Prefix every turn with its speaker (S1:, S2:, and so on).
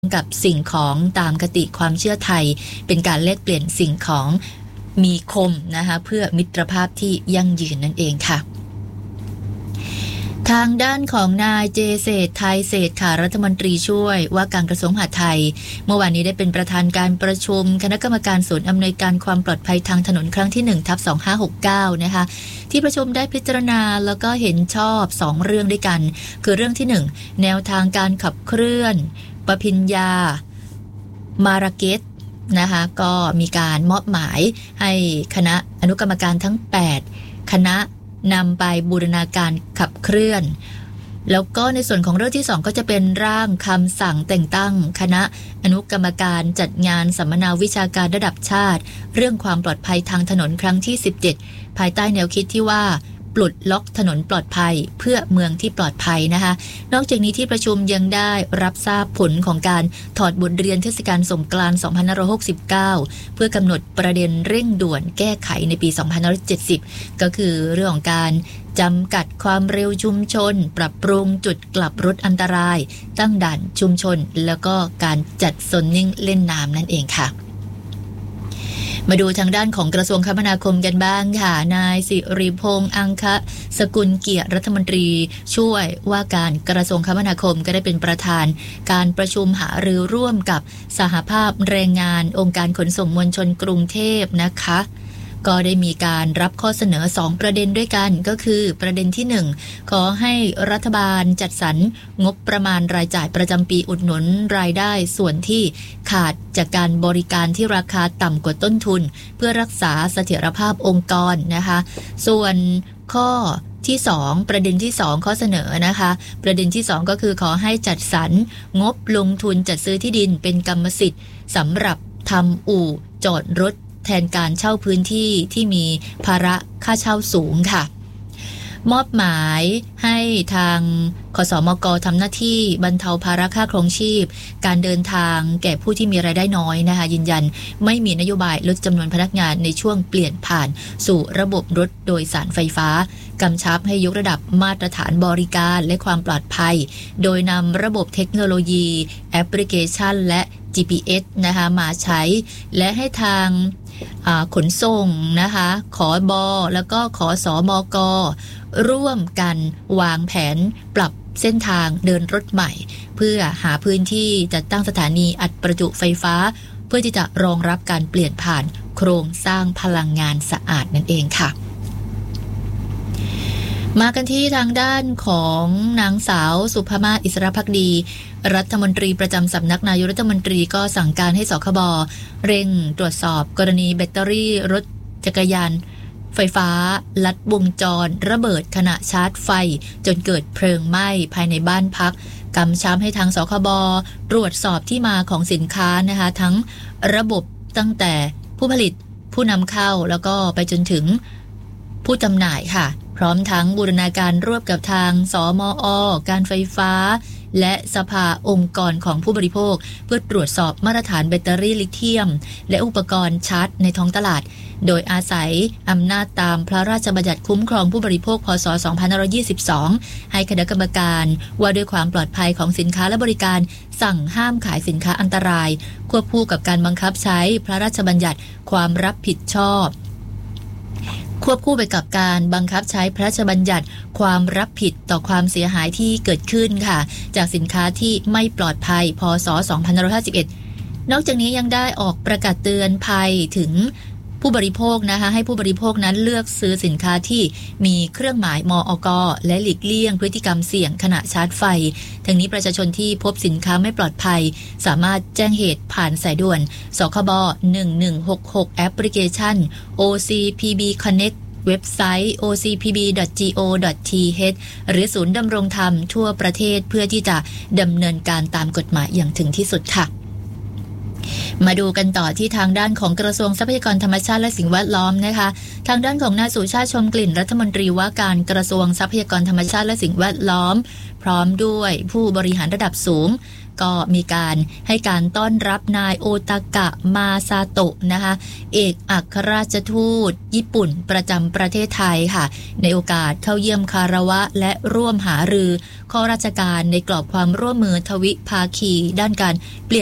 S1: กับสิ่งของตามคติความเชื่อไทยเป็นการแลกเปลี่ยนสิ่งของมีคมนะคะเพื่อมิตรภาพที่ยั่งยืนนั่นเองค่ะทางด้านของนายเจเศรษฐ์ไทยเศรษฐ์ค่ะรัฐมนตรีช่วยว่าการกระทรวงมหาดไทยเมื่อวานนี้ได้เป็นประธานการประชุมคณะกรรมการศูนย์อำนวยการความปลอดภัยทางถนนครั้งที่ 1/2569 นะคะที่ประชุมได้พิจารณาแล้วก็เห็นชอบ2เรื่องด้วยกันคือเรื่องที่1แนวทางการขับเคลื่อนปพิญญามาราเกตนะคะก็มีการมอบหมายให้คณะอนุกรรมการทั้ง8คณะนำไปบูรณาการขับเคลื่อนแล้วก็ในส่วนของเรื่องที่2ก็จะเป็นร่างคำสั่งแต่งตั้งคณะอนุกรรมการจัดงานสัมมนาวิชาการระดับชาติเรื่องความปลอดภัยทางถนนครั้งที่17ภายใต้แนวคิดที่ว่าปลดล็อกถนนปลอดภัยเพื่อเมืองที่ปลอดภัยนะคะนอกจากนี้ที่ประชุมยังได้รับทราบผลของการถอดบทเรียนเทศกาลสงกรานต์2569เพื่อกำหนดประเด็นเร่งด่วนแก้ไขในปี2570ก็คือเรื่องของการจำกัดความเร็วชุมชนปรับปรุงจุดกลับรถอันตรายตั้งด่านชุมชนแล้วก็การจัดโซนนิ่งเล่นน้ำนั่นเองค่ะมาดูทางด้านของกระทรวงคมนาคมกันบ้างค่ะนายสิริพงษ์อังคสกุลเกียรติรัฐมนตรีช่วยว่าการกระทรวงคมนาคมก็ได้เป็นประธานการประชุมหารือร่วมกับสหภาพแรงงานองค์การขนส่งมวลชนกรุงเทพนะคะก็ได้มีการรับข้อเสนอ2ประเด็นด้วยกันก็คือประเด็นที่1ขอให้รัฐบาลจัดสรรงบประมาณรายจ่ายประจำปีอุดหนุนรายได้ส่วนที่ขาดจากการบริการที่ราคาต่ำกว่าต้นทุนเพื่อรักษาเสถียรภาพองค์กรนะคะส่วนข้อที่2ประเด็นที่2ข้อเสนอนะคะประเด็นที่2ก็คือขอให้จัดสรรงบลงทุนจัดซื้อที่ดินเป็นกรรมสิทธิ์สำหรับทำอู่จอดรถแทนการเช่าพื้นที่ที่มีภาระค่าเช่าสูงค่ะมอบหมายให้ทางคสมกทำหน้าที่บรรเทาภาระค่าครองชีพการเดินทางแก่ผู้ที่มีรายได้น้อยนะคะยืนยันไม่มีนโยบายลดจำนวนพนักงานในช่วงเปลี่ยนผ่านสู่ระบบรถโดยสารไฟฟ้ากำชับให้ยกระดับมาตรฐานบริการและความปลอดภัยโดยนำระบบเทคโนโลยีแอปพลิเคชันและ GPS นะคะมาใช้และให้ทางขนส่งนะคะขบแล้วก็ขสมกร่วมกันวางแผนปรับเส้นทางเดินรถใหม่เพื่อหาพื้นที่จัดตั้งสถานีอัดประจุไฟฟ้าเพื่อที่จะรองรับการเปลี่ยนผ่านโครงสร้างพลังงานสะอาดนั่นเองค่ะมากันที่ทางด้านของนางสาวสุภมาศอิสรภักดีรัฐมนตรีประจำสำนักนายกรัฐมนตรีก็สั่งการให้สคบเร่งตรวจสอบกรณีแบตเตอรี่รถจักรยานไฟฟ้าลัดวงจรระเบิดขณะชาร์จไฟจนเกิดเพลิงไหม้ภายในบ้านพักกำชับให้ทางสคบตรวจสอบที่มาของสินค้านะคะทั้งระบบตั้งแต่ผู้ผลิตผู้นำเข้าแล้วก็ไปจนถึงผู้จำหน่ายค่ะพร้อมทั้งบูรณาการร่วมกับทางสมอ.การไฟฟ้าและสภาองค์กรของผู้บริโภคเพื่อตรวจสอบมาตรฐานแบตเตอรี่ลิเธียมและอุปกรณ์ชาร์จในท้องตลาดโดยอาศัยอำนาจตามพระราชบัญญัติคุ้มครองผู้บริโภคพ.ศ. 2522ให้คณะกรรมการว่าด้วยความปลอดภัยของสินค้าและบริการสั่งห้ามขายสินค้าอันตรายควบคู่กับการบังคับใช้พระราชบัญญัติความรับผิดชอบควบคู่ไปกับการบังคับใช้พระราชบัญญัติความรับผิดต่อความเสียหายที่เกิดขึ้นค่ะจากสินค้าที่ไม่ปลอดภัยพ.ศ. 2551นอกจากนี้ยังได้ออกประกาศเตือนภัยถึงผู้บริโภคนะคะให้ผู้บริโภคนั้นเลือกซื้อสินค้าที่มีเครื่องหมายมอก.และหลีกเลี่ยงพฤติกรรมเสี่ยงขณะชาร์จไฟทั้งนี้ประชาชนที่พบสินค้าไม่ปลอดภัยสามารถแจ้งเหตุผ่านสายด่วนสคบ1166แอปพลิเคชัน OCPB Connect เว็บไซต์ ocpb.go.th หรือศูนย์ดำรงธรรมทั่วประเทศเพื่อที่จะดำเนินการตามกฎหมายอย่างถึงที่สุดค่ะมาดูกันต่อที่ทางด้านของกระทรวงทรัพยากรธรรมชาติและสิ่งแวดล้อมนะคะทางด้านของนายสุชาติชมกลิ่นรัฐมนตรีว่าการกระทรวงทรัพยากรธรรมชาติและสิ่งแวดล้อมพร้อมด้วยผู้บริหารระดับสูงก็มีการให้การต้อนรับนายโอตากะมาซาโตะนะคะเอกอัครราชทูตญี่ปุ่นประจำประเทศไทยค่ะในโอกาสเข้าเยี่ยมคารวะและร่วมหารือข้อราชการในกรอบความร่วมมือทวิภาคีด้านการเปลี่ยน